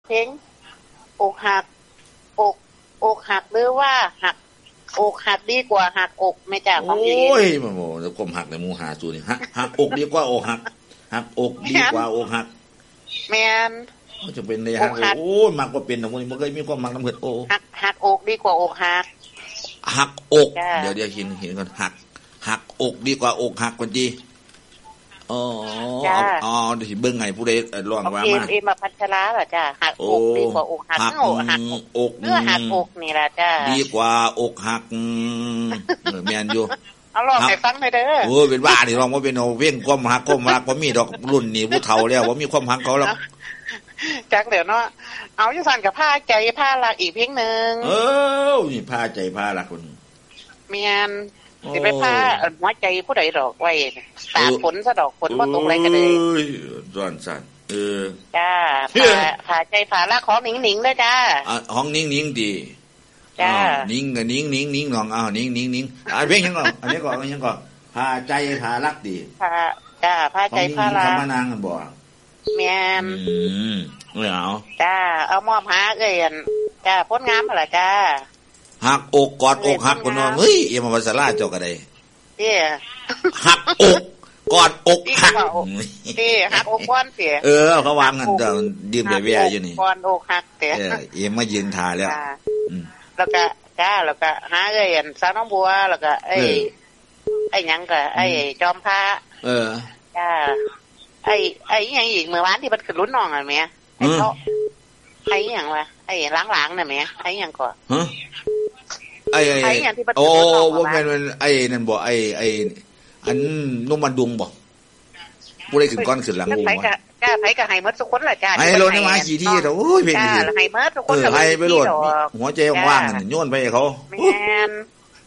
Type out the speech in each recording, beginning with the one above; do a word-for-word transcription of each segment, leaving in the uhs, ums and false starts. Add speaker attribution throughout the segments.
Speaker 1: เพลงอกหักอกอกหักหรือว่าหักอกหักดีกว่าหักอกไม่จ้าของอย่างนี้
Speaker 2: โอ้ยมันโหแล้วกลมหักในหมู่หาจูนี่หักหักอกดีกว่าอกหักหักอกดีกว่าอกหัก
Speaker 1: แม่น
Speaker 2: มันจะเป็นได้หักโอ้ยมักบ่เป็นน่ะมื้อนี้บ่เคยมีความมักนำเพิ่นโอ้
Speaker 1: หักหักอกดีกว่าอกหัก
Speaker 2: หักอกเดี๋ยวเดี๋ยวเห็นเห็นก่อนหักหักอกดีกว่าอกหักกว่าติอ๋ออ๋อเดี๋ยวสิเบิ่งให้ผู้ใดร้องว่ามา
Speaker 1: เอ็มพัชราเหรอจ้าหักอกดีกว่าอกหักเนื้อหักอกเนื้อหักอกนี่ล่ะจ้า
Speaker 2: ดีกว่าอกหักเออแม่นอยู่
Speaker 1: เอาลองให้ฟังหน่อยเด้อ
Speaker 2: โอ้ยเป็นบ้านี่ร้องบ่เป็นเอาเว้งความหักความรักบ่มีดอกรุ่นนี้ผู้เฒ่าแล้วบ่มีความหักเขาแล้ว
Speaker 1: จักเดี๋ยวเนาะเอาจังซั่นก็พาใจพารักอีกเพลงนึง
Speaker 2: เออนี่พาใจพารักคน
Speaker 1: แม่นสิไปพาหัวใจผู้ใดดอกไว้ตากฝนซะดอกฝนบ่ตกอะไรก็เลย
Speaker 2: เอ้ยร้อนสั่นเออ
Speaker 1: จ้าพาพาใจพารักของหนิงๆเด้อจ้า
Speaker 2: อ่ะห้องหนิงๆดี
Speaker 1: จ้า
Speaker 2: นิ่งก็นิ่งนิ่งนิ่งน้องอ้าวนิ่งนิ่งนิ่งอ่ะเพลงยังก่อนอันนี้ก่อนอันนี้ก่อนพาใจพารักดี
Speaker 1: พาจ้าพาใจพารัก
Speaker 2: ธรรมนางกันบ่
Speaker 1: แม่น
Speaker 2: อืมเอา
Speaker 1: จ้าเอามอบหาเอ้ยจ้าพ้นงามเหรอจ้า
Speaker 2: หักอกกอดอกหักคนว่าเฮ้ยอย่ามาภาษาลาวเจ้าก็ได้
Speaker 1: เด้
Speaker 2: หักอกกอดอกหัก
Speaker 1: เด้หักอกก้อนเสีย
Speaker 2: เออเขาวางกันเจ้าดื่มแว่ๆอยู่นี่
Speaker 1: ก้อนอกหักเด้
Speaker 2: เออเอ็มมายืนท่าแล้ว
Speaker 1: อืมแล้วก็จ้าแล้วก็หาเอ้ยสาวน้องบัวแล้วก็ไอ้ไอ้หยังก็ไอ้จอมพระ
Speaker 2: เออ
Speaker 1: จ้าไอ้ไอ้หยังอีกเมื่อวานที่มันขึ้นรุ่นน้องอ่ะแม่ไอ้เขาไอ้หยังวะไอ้ล้างๆน่ะแม่ไอ้หยังก่อน
Speaker 2: ฮะไอ้ไอ้โอ้ว่าแม่นไอ้นั่นบ่ไอ้ไอ้อันนุ่มมันดุงบ่ผู้ใดขึ้นก่อนขึ้นหลังบ่
Speaker 1: ว่าจ้าไผก็ให้หมดทุกคนล่ะจ้า
Speaker 2: ให้โลดมากี่ที่โอ้ยเพลงนี้
Speaker 1: จ้าให้หมดทุกคน
Speaker 2: ก็ให้ไปโลดหัวใจว่างๆโยนไปให้เขา
Speaker 1: แม่น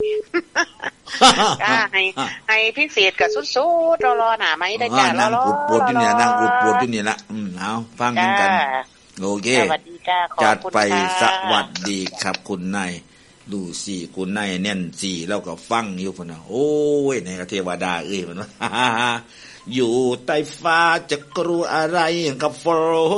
Speaker 1: จ้าให้ให้พิเศษก็สุดๆรอๆหน้าไม้ได้จ้ารอๆ
Speaker 2: นั่งอุดปวดอยู่เนี่ยนั่งอุดปวดอยู่นี่ละอืมเอาฟังกันโอเค
Speaker 1: สวัสดีจ้าขอบคุณ
Speaker 2: จัดไปสวัสดีครับคุณนายดูสิคุณนายแน่นสิแล้วก็ฟังอยู่พุ่นน่ะโอ้ยในเทวดาเอ้ยพุ่นว่าอยู่ใต้ฟ้าจะกลัวอะไรกับโฟ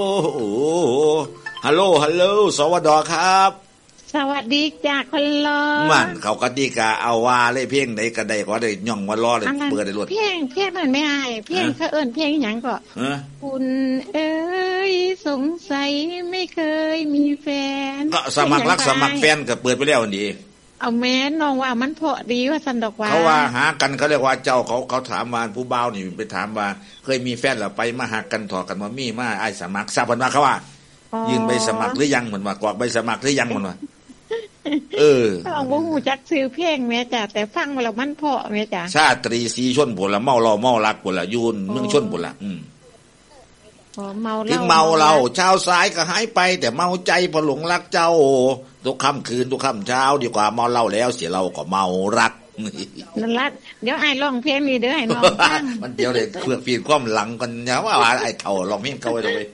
Speaker 2: ฮัลโหลฮัลโหลสวัสดีครับ
Speaker 3: สวัสดีจ้าคนรอ
Speaker 2: มันเขากติกาเอาว่าเลยเพลงใดก็ได้ก็ได้ย่องว่ารอเลยเปิดได้รวด
Speaker 3: เพลงเพลงมันไม่อายเพลงเขาเอิ้นเพลงหยังก็คุณเอ้ยสงสัยไม่เคยมีแฟน
Speaker 2: ก็สมัครรักสมัครแฟนก็เปิดไปแล้วนี่
Speaker 3: เอาแม่น้องว่ามันเพราะดีว่าซั่นดอกว่า
Speaker 2: เขาว่าหากันเขาเรียกว่าเจ้าเขาเขาถามว่าผู้บ่าวนี่ไปถามว่าเคยมีแฟนแล้วไปมาหากันถอกันว่ามีมาอ้ายสมัครทราบเพิ่นว่าเขาว่ายื่นใบสมัครหรือยังเหมือนว่ากรอกใบสมัครหรือยังเหมือนว่าเออ
Speaker 3: เอาบ่ฮู้จักชื่อเพลงแม่จ้ะแต่ฟังแล้วมันเพราะแม่จ้ะ
Speaker 2: ชาตรีสีชนพุ่นละเมาเหล้าเมารักพุ่นละยูนเมืองชนพุ่นละอืม
Speaker 3: อ๋อเมาเหล้า
Speaker 2: ถึงเมาเหล้าเช้าสายก็หายไปแต่เมาใจพอหลงรักเจ้าทุกค่ำคืนทุกค่ำเช้าดีกว่าเมาเหล้าแล้วเสียเราก็เมารัก
Speaker 3: นั่นล่ะเดี๋ยวอ้ายร้องเพลงนี้เด้อให้น้องฟัง
Speaker 2: มันเดี๋ยวเลยเพื่อปีนความหลังกันอย่าว่าไอ้เฒ่าร้องเพลงเก่าไว้เลย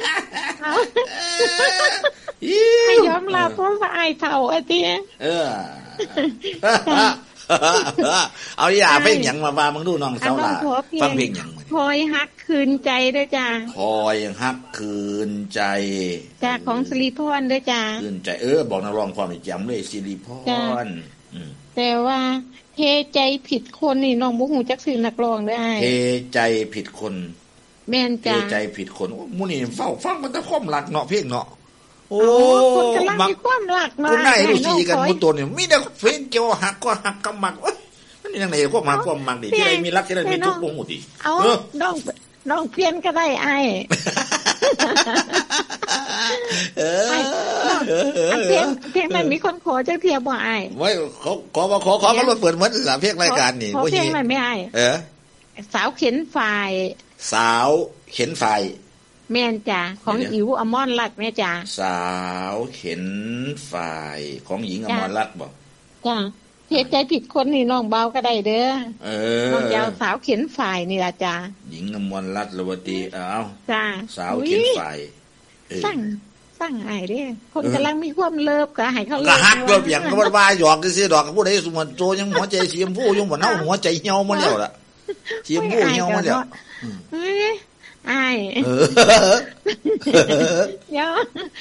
Speaker 3: ให้ยอมรับเพราะว่าอ้ายเฒ่าอ่ะติ
Speaker 2: เออเอาอย่าเพลงหยังมาว่ามึงดูน้องสาวล่ะฟังเพลงหยัง
Speaker 3: คอยฮักคืนใจเด้อจ้า
Speaker 2: คอยฮักคืนใจ
Speaker 3: จากของสิริพรเด้อจ้า
Speaker 2: คืนใจเออบอกนักร้องความจำเลยสิริพร
Speaker 3: แต่ว่าเทใจผิดคนนี่น้องบ่ฮู้จักชื่อนักร้องเด้ออ้าย
Speaker 2: เทใจผิดคน
Speaker 3: แม่นจ้า
Speaker 2: เทใจผิดคนมื้อนี้เฝ้าฟังมันแต่ความรักเนาะเพลงเนาะ
Speaker 3: โอ้คนกำลังมีความรักเนาะ
Speaker 2: คุณนายรู้สิกันหมู่ตัวนี่มีแต่เพลงเกี่ยวฮักก็ฮักกับมักเอ้ยมันจังได๋ความฮักความมักนี่ที่ใดมีรักที่ใดมีทุกข์บ่ฮู้ติ
Speaker 3: เอาน้องน้องเพี้ยนก็ได้อ้ายเอออันเพลงเพลงนั้นมีคนขอจักเที่ยบ่อ้าย
Speaker 2: ไว้เขาขอบ่ขอขอเขามาเปิดหมดล่ะเพลงรายการนี่
Speaker 3: บ่เพลงนั้นไม่อ้าย
Speaker 2: เออ
Speaker 3: สาวเข็นฝ่าย
Speaker 2: สาวเข็นฝ่าย
Speaker 3: แม่นจ้ะของอิ๋วอมรรัตน์แม่จ้ะ
Speaker 2: สาวเข็นฝ่ายของหญิงอมรรัตน์บ่
Speaker 3: จ้ะเฮ็ดใจผิดคนนี่น้องเบาก็ได้เด้อ
Speaker 2: เออ
Speaker 3: น้องยาวสาวเข็นฝ่ายนี่ล่ะจ้ะ
Speaker 2: หญิงอมรรัตน์ละวตีเอ้า
Speaker 3: จ้ะ
Speaker 2: สาวเข็นฝ่าย
Speaker 3: เออสั่งสั่งอ้ายเด้คนกำลังมีความเลิฟก็ให้เขาเลิฟ
Speaker 2: ก็ฮักตัวเปียงก็บ่ว่าหยอกซื่อๆดอกผู้ใดสุมันโจยังหัวใจสีชมพูอยู่บ่เฮาหัวใจเหี่ยวมาแล้วล่ะสีชมพูเหี่ยวมาแล้ว
Speaker 3: เอ้ยอ้ายเดี๋ยว